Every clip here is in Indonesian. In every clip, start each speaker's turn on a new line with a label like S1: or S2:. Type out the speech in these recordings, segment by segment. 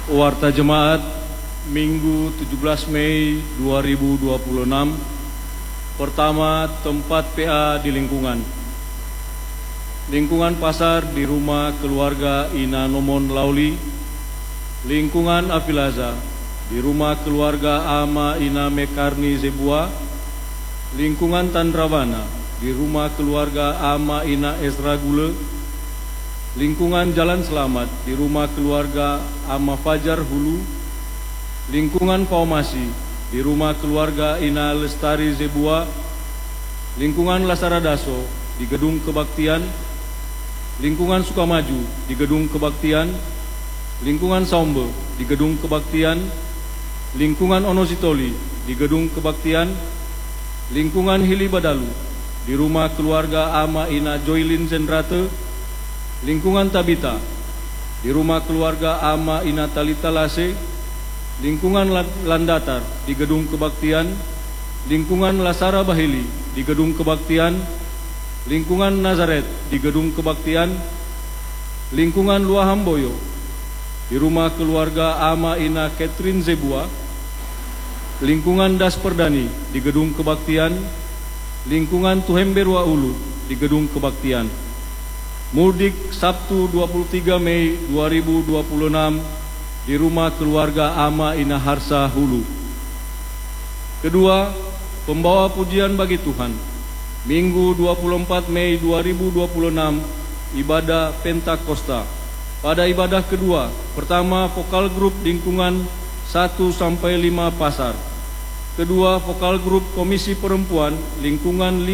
S1: Warta Jemaat Minggu 17 Mei 2026. Pertama, tempat PA di lingkungan. Lingkungan pasar di rumah keluarga Ina Nomon Lauli. Lingkungan Afilaza di rumah keluarga Ama Ina Mekarni Zebua. Lingkungan Tandravana di rumah keluarga Ama Ina Esra Gule. Lingkungan Jalan Selamat di rumah keluarga Ama Fajar Hulu. Lingkungan Paumasi di rumah keluarga Ina Lestari Zebua. Lingkungan Lasaradaso di Gedung Kebaktian. Lingkungan Sukamaju di Gedung Kebaktian. Lingkungan Saumbe di Gedung Kebaktian. Lingkungan Onositoli di Gedung Kebaktian. Lingkungan Hili Badalu di rumah keluarga Ama Ina Joylin Zendrate. Lingkungan Tabita di rumah keluarga Ama Ina Talita Lase. Lingkungan Landatar di Gedung Kebaktian. Lingkungan Lasara Bahili di Gedung Kebaktian. Lingkungan Nazaret di Gedung Kebaktian. Lingkungan Luahamboyo di rumah keluarga Ama Ina Catherine Zebua. Lingkungan Das Perdani di Gedung Kebaktian. Lingkungan Tuhemberwa Ulu di Gedung Kebaktian. Mudik Sabtu 23 Mei 2026 di rumah keluarga Ama Ina Harsa Hulu. Kedua, pembawa pujian bagi Tuhan. Minggu 24 Mei 2026, ibadah Pentakosta. Pada ibadah kedua, pertama vokal grup lingkungan 1-5 pasar. Kedua, vokal grup Komisi Perempuan lingkungan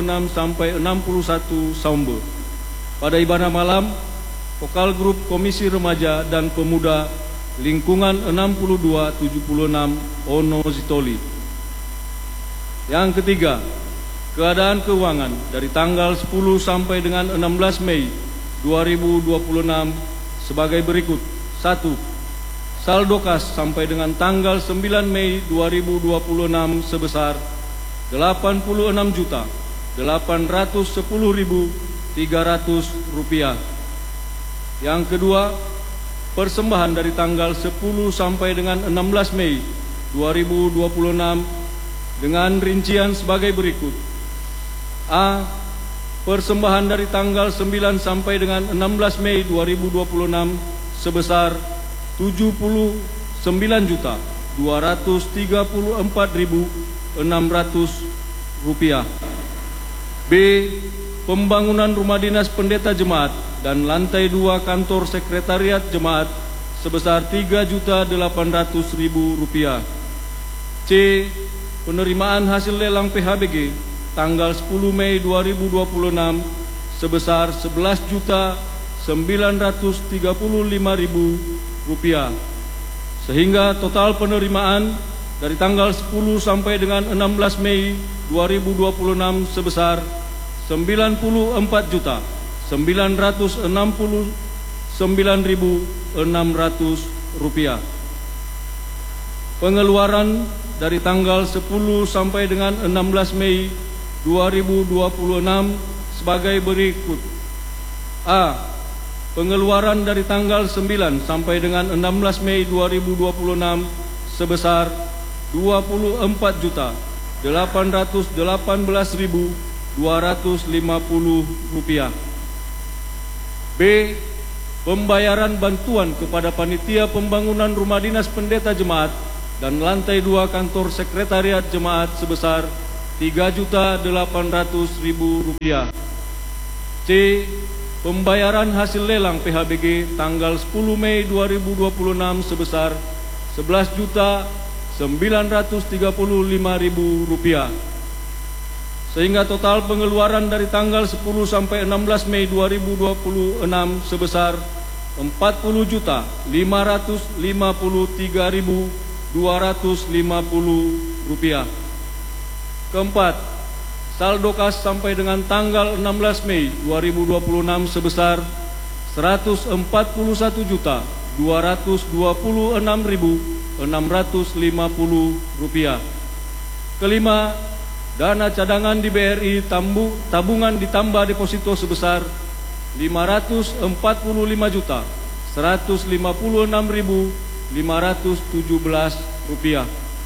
S1: 56-61 Saumbe. Pada ibadah malam, vokal grup Komisi Remaja dan Pemuda lingkungan 62-76 Ono Zitoli. Yang ketiga, keadaan keuangan dari tanggal 10 sampai dengan 16 Mei 2026 sebagai berikut. 1. Saldo kas sampai dengan tanggal 9 Mei 2026 sebesar Rp806.810.300. Yang kedua, persembahan dari tanggal 10 sampai dengan 16 Mei 2026 dengan rincian sebagai berikut. A. Persembahan dari tanggal 9 sampai dengan 16 Mei 2026 sebesar Rp79.234.600. B. Pembangunan rumah dinas pendeta jemaat dan lantai 2 kantor sekretariat jemaat sebesar Rp3.800.000. C. Penerimaan hasil lelang PHBG tanggal 10 Mei 2026 sebesar Rp11.935.000, sehingga total penerimaan dari tanggal 10 sampai dengan 16 Mei 2026 sebesar Rp94.969.600. Pengeluaran dari tanggal 10 sampai dengan 16 Mei 2026 sebagai berikut. A. Pengeluaran dari tanggal 9 sampai dengan 16 Mei 2026 sebesar Rp24.818.250. B. Pembayaran bantuan kepada panitia pembangunan rumah dinas pendeta jemaat dan lantai 2 kantor sekretariat jemaat sebesar Rp3.800.000. C. Pembayaran hasil lelang PHBG tanggal 10 Mei 2026 sebesar Rp11.935.000, sehingga total pengeluaran dari tanggal 10 sampai 16 Mei 2026 sebesar Rp40.553.250. Keempat, saldo kas sampai dengan tanggal 16 Mei 2026 sebesar Rp141.226.650. Kelima, dana cadangan di BRI tabungan ditambah deposito sebesar Rp545.156.600 rupiah.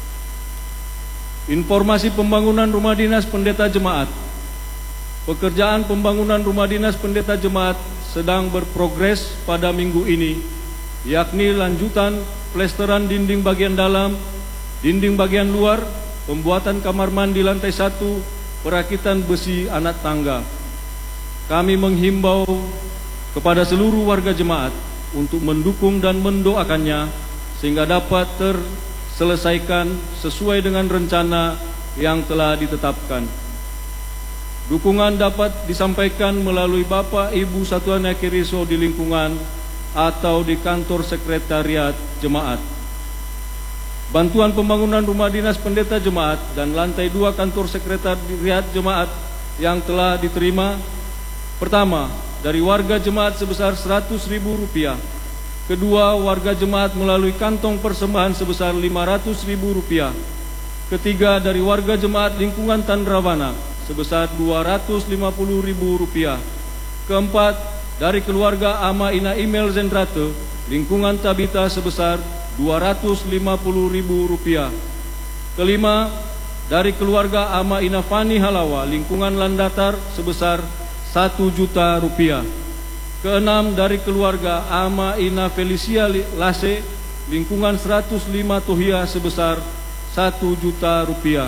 S1: Informasi pembangunan rumah dinas pendeta jemaat. Pekerjaan pembangunan rumah dinas pendeta jemaat sedang berprogres pada minggu ini, yakni lanjutan plesteran dinding bagian dalam, dinding bagian luar, pembuatan kamar mandi lantai 1, perakitan besi anak tangga. Kami menghimbau kepada seluruh warga jemaat untuk mendukung dan mendoakannya sehingga dapat terselesaikan sesuai dengan rencana yang telah ditetapkan. Dukungan dapat disampaikan melalui Bapak Ibu Satuan Yakiriso di lingkungan atau di kantor sekretariat jemaat. Bantuan pembangunan rumah dinas pendeta jemaat dan lantai 2 kantor sekretariat jemaat yang telah diterima. Pertama, dari warga jemaat sebesar Rp100.000. Kedua, warga jemaat melalui kantong persembahan sebesar Rp500.000. Ketiga, dari warga jemaat lingkungan Tandrawana sebesar Rp250.000. Keempat, dari keluarga Ama Ina Email Zendrate lingkungan Tabita sebesar Rp250.000. Kelima, dari keluarga Ama Ina Fani Halawa lingkungan Landatar sebesar Rp1 juta. Keenam, dari keluarga Ama Ina Felicia Lase lingkungan 105 Tohia sebesar Rp1 juta.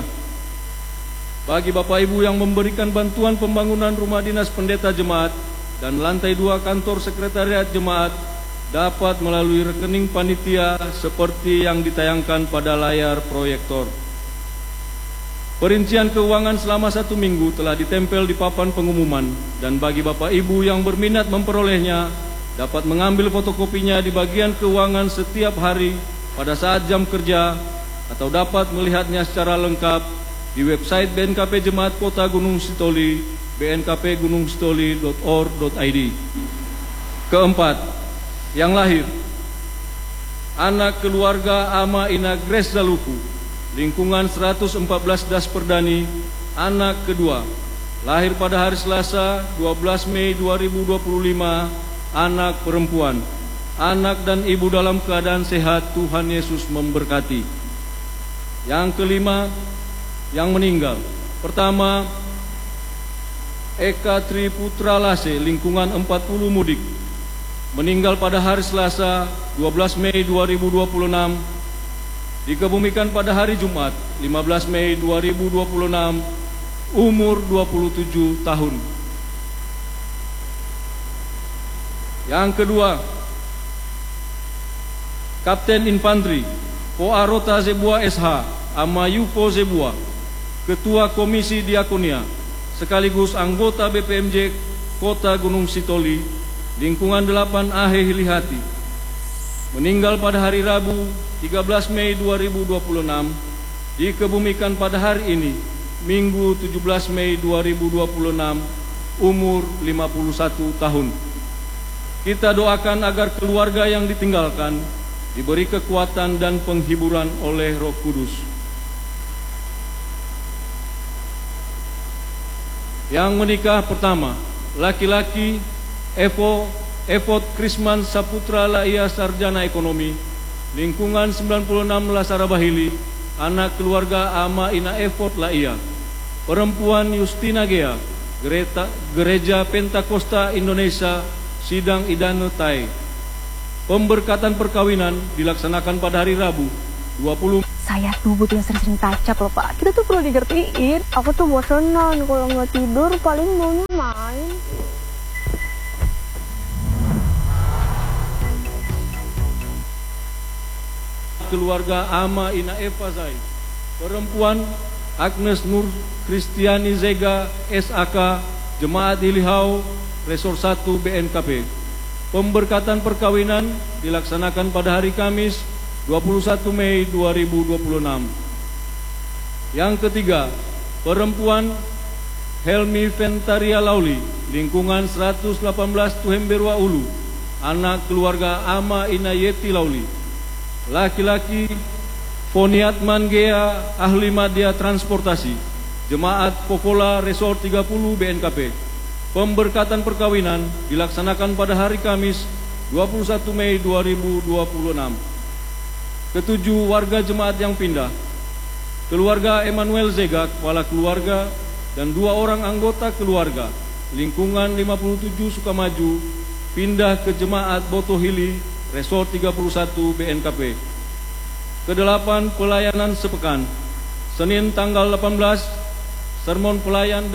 S1: Bagi Bapak Ibu yang memberikan bantuan pembangunan rumah dinas pendeta jemaat dan lantai 2 kantor sekretariat jemaat dapat melalui rekening panitia seperti yang ditayangkan pada layar proyektor. Perincian keuangan selama 1 minggu telah ditempel di papan pengumuman dan bagi Bapak Ibu yang berminat memperolehnya dapat mengambil fotokopinya di bagian keuangan setiap hari pada saat jam kerja atau dapat melihatnya secara lengkap di website BNKP Jemaat Kota Gunung Sitoli, bnkpgunungsitoli.or.id. Keempat, yang lahir, anak keluarga Ama Ina Grace Zaluku, lingkungan 114 Das Perdani, anak kedua, lahir pada hari Selasa 12 Mei 2025, anak perempuan, anak dan ibu dalam keadaan sehat, Tuhan Yesus memberkati. Yang kelima, yang meninggal. Pertama, Eka Tri Putra Lase, lingkungan 40 Mudik, meninggal pada hari Selasa 12 Mei 2026, dikebumikan pada hari Jumat 15 Mei 2026, umur 27 tahun. Yang kedua, Kapten Infanteri Poarota Zebua SH Amayupo Zebua, Ketua Komisi Diakonia sekaligus anggota BPMJ Kota Gunung Sitoli, lingkungan 8 Ahe Hilihati, meninggal pada hari Rabu 13 Mei 2026, dikebumikan pada hari ini Minggu 17 Mei 2026, umur 51 tahun. Kita doakan agar keluarga yang ditinggalkan diberi kekuatan dan penghiburan oleh Roh Kudus. Yang menikah pertama, laki-laki Evot Krisman Saputra Laia Sarjana Ekonomi, lingkungan 96 Lasara Bahili, anak keluarga Ama Ina Evot Laia. Perempuan Justina Gea, Gereja Pentakosta Indonesia, Sidang Idane Tai. Pemberkatan perkawinan dilaksanakan pada hari Rabu 20.
S2: Saya tuh butuh yang sering-sering tacap loh Pak. Kita tuh perlu digertiin. Aku tuh bosenan kalau nggak tidur, paling maunya main.
S1: Keluarga Ama Ina Eva Zai. Perempuan Agnes Nur Kristiani Zega SAK, Jemaat Hilihau, Resor 1 BNKP. Pemberkatan perkawinan dilaksanakan pada hari Kamis 21 Mei 2026. Yang ketiga, perempuan Helmi Ventaria Lauli, lingkungan 118 Tuhemberwa Ulu, anak keluarga Ama Ina Yeti Lauli. Laki-laki Poniatman Gea, ahli media transportasi, Jemaat Popola Resort 30 BNKP. Pemberkatan perkawinan dilaksanakan pada hari Kamis 21 Mei 2026. Ketujuh, warga jemaat yang pindah. Keluarga Emmanuel Zega, kepala keluarga, dan 2 orang anggota keluarga, lingkungan 57 Sukamaju, pindah ke jemaat Botohili, Resort 31 BNKP. Kedelapan, pelayanan sepekan. Senin tanggal 18, sermon pelayan